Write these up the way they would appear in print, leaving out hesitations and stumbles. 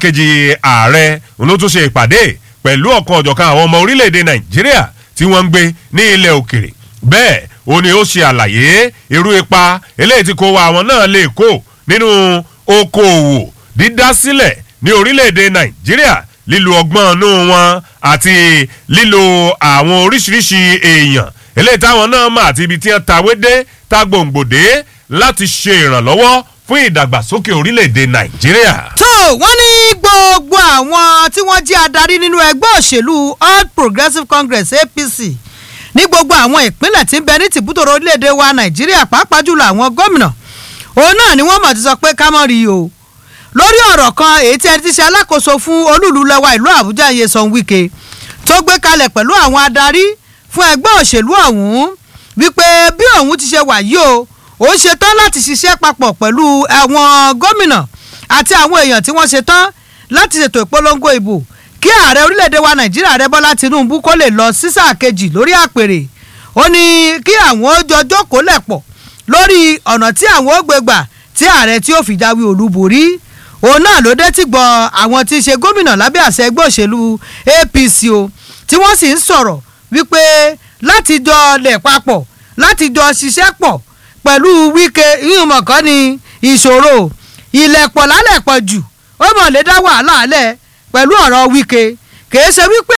igbákejì ààrẹ ló tún ṣe ìpàdé pẹ̀lú ọ̀kan ọ̀jọ̀kan àwọn ọmọ orílẹ̀-èdè nàìjíríà tí wọ́n ń gbé ní ilẹ̀ òkèrè bẹ́ẹ̀ ó ní ó ṣe àlàyé irú ipa eléyìí tí kò wá àwọn náà lè kó nínú okòòwò dídásílẹ̀ ní orílẹ̀-èdè nàìjíríà lílo ọgbọ́n inú wọn àti lílo àwọn oríṣiríṣi èèyàn eléyìí táwọn náà mọ̀ àti ibi tí wọ́n tawé dé tá gbòǹgbòdé láti ṣe ìrànlọ́wọ́ fún ìdàgbàsókè orílẹ̀-èdè nàìjíríà. tó wọ́n ní gbogbo àwọn tí wọ́n jẹ́ adarí nínú ẹgbẹ́ òṣèlú All Progressives Congress APC ní gbogbo àwọn ìpínlẹ̀ tí ń bẹ ní tìbútòrò orílẹ̀-èdè wa nàìjíríà pàápàá jùlọ àwọn gómìnà òun náà ni wọ́n mọ̀ ti sọ pé ká mọ̀ rí o lórí ọ̀rọ̀ kan èyí tí ẹni tí ṣe alákòóso fún olúùlú lẹwa ìlú àbújá Nyesom Wike tó gbé kalẹ̀ pẹ̀lú àwọn adarí fún ẹgbẹ́ òṣèlú ọ̀hún wípé bí òun ti ṣe wà yìí o òun ṣe tán láti ṣiṣẹ́ papọ̀ pẹ̀lú àwọn gómìnà àti àwọn èèyàn tí wọ́n ṣe tán láti ṣètò ìpolongo ìbò kí ààrẹ orílẹ̀-èdè wa nàìjíríà ààrẹ bọ́lá tinubu kó lè lọ sí sáà kejì lórí àpèrè ó ní kí àwọn ó jọ jókòó lẹ̀pọ̀ lórí ọ̀nà tí àwọn ó gbé gbà tí ààrẹ tí ó fi jáwé olúborí òun náà ló dé tí gbọ́ àwọn tí í ṣe gómìnà lábẹ́ àṣẹ ẹgbẹ́ òṣèlú APC o tí wọ́n sì ń sọ̀rọ̀ wípé láti jọ lẹ̀ papọ̀ láti jọ ṣiṣẹ́ pọ̀ pẹ̀lú Wike yíyún mọ̀kàn ní ìṣòro ìlẹ̀pọ̀ lálẹ̀pọ̀ jù ó mọ̀ lè dá wàhálà alẹ́ pẹ̀lú ọ̀rọ̀ Wike kìí ṣe wípé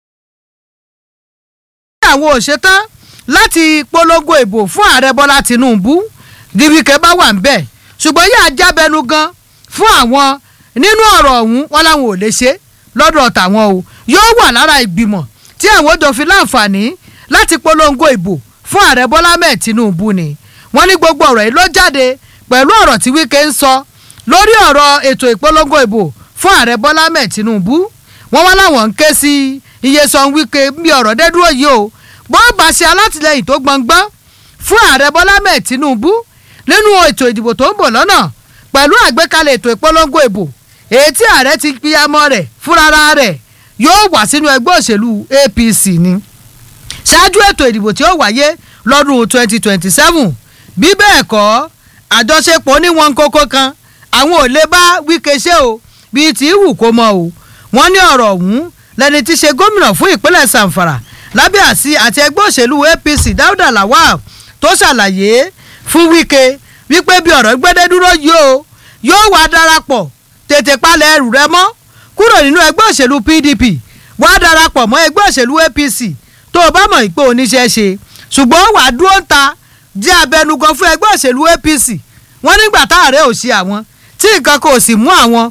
àwọn òṣetán láti polongo ìbò fún ààrẹ Bọ́lá Tinubu di Wike bá wà ń bẹ̀ ṣùgbọ́n yà á jábẹnu gan fún àwọn nínú ọ̀rọ̀ ọ̀hún wọn làwọn ò lè ṣe lọ́dọ̀ tàwọn o yóò wà lára ìgbìmọ̀ tí àwọn òjò fi láǹfààní láti polongo ìbò fún ààrẹ Bọ́lá mẹ́ẹ̀ Tinubu ni wọ́n ní gbogbo ọ̀rọ̀ yìí ló jáde pẹ̀lú ọ̀rọ̀ tí Wike ń sọ lórí ọ̀rọ̀ ètò ìpolongo ìbò fún ààrẹ Bọ́lá mẹ́ẹ̀ Tinubu wọ́n wá láwọn ń ké sí Nyesom Wike bí ọ̀rọ̀ dé dúró yìí o bó bá ṣe alátìlẹyìn tó gbọngbọ́n fún ààrẹ Bọ́lá mẹ́ẹ̀ Tinubu nínú ètò ìdìbò tó ń bọ̀ lọ́nà pẹ̀lú àgbékalẹ̀ ètò ìpolongo ìbò èyí tí ààrẹ ti piyamọ́ rẹ̀ fúnra rẹ̀ yóò wà sínú ẹgbẹ́ òṣèlú APC ni ṣáájú ètò ìdìbò tí ó wáyé lọ́dún 2027 bí bẹ́ẹ̀ kọ́ àjọṣepọ̀ ní wọn kókó kan àwọn ò lè bá Wike ṣe o bíi tí wù kó mọ o wọ́n ní ọ̀rọ̀ ọ̀hún lẹni tí ṣe gómìnà fún ìpínlẹ̀ Zamfara lábẹ́ àti ẹgbẹ́ òṣèlú APC Dáúdà Lawal tó ṣàlàyé fún Wike wípé bí ọ̀rọ̀ gbẹ́dẹ́ dúró yìí o yóò wá darapọ̀ tètè palẹ̀ ẹrù rẹ mọ́ kúrò nínú ẹgbẹ́ òṣèlú PDP wá darapọ̀ mọ́ ẹgbẹ́ òṣèlú APC tó o bá mọ̀ ìpè oníṣẹ́ ṣe ṣùgbọ́n wàá dúró ń ta jẹ́ abẹnugan fún ẹgbẹ́ òṣèlú APC wọ́n nígbà táàrẹ ò ṣe àwọn tí nǹkan kò sì mú àwọn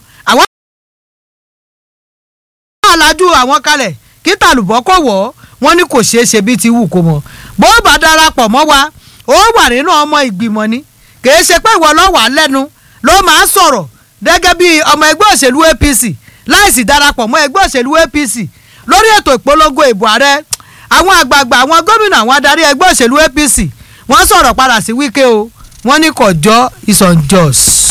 alájú àwọn kalẹ̀ kí tàlùbọ́ kò wọ́ wọ́n ní kò ṣeé ṣe bí ti wù kó mọ̀ bó bá darapọ̀ mọ́ wa ó wà nínú ọmọ ìgbìmọ̀ ni kìí ṣe pé ìwọ ló wà lẹ́nu ló máa sọ̀rọ̀ gẹ́gẹ́ bí ọmọ ẹgbẹ́ òṣèlú APC láìsí darapọ̀ mọ́ ẹgbẹ́ òṣèlú APC lórí ètò ìpolongo ìbò ààrẹ àwọn àgbààgbà àwọn gómìnà àwọn adarí ẹgbẹ́ òṣèlú APC wọ́n sọ̀rọ̀ padà sí Wike o wọ́n ní kò jọ is unjust.